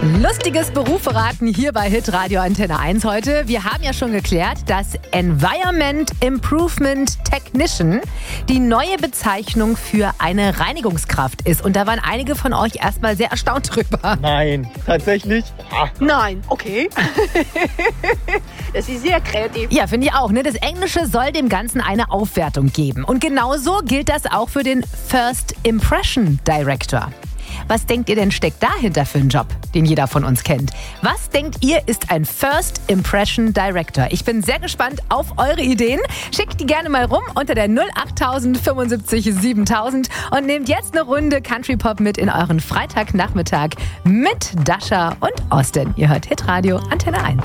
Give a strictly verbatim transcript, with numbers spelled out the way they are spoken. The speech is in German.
Lustiges Beruferaten hier bei Hitradio Antenne eins heute. Wir haben ja schon geklärt, dass Environment Improvement Technician die neue Bezeichnung für eine Reinigungskraft ist. Und da waren einige von euch erstmal sehr erstaunt drüber. Nein, tatsächlich? Ah. Nein, okay. Das ist sehr kreativ. Ja, finde ich auch. Ne? Das Englische soll dem Ganzen eine Aufwertung geben. Und genauso gilt das auch für den First Impression Director. Was denkt ihr denn steckt dahinter für einen Job, den jeder von uns kennt? Was denkt ihr ist ein First Impression Director? Ich bin sehr gespannt auf eure Ideen. Schickt die gerne mal rum unter der null acht null null fünf sieben sieben und nehmt jetzt eine Runde Country Pop mit in euren Freitagnachmittag mit Dasha und Austin. Ihr hört Hitradio Antenne eins.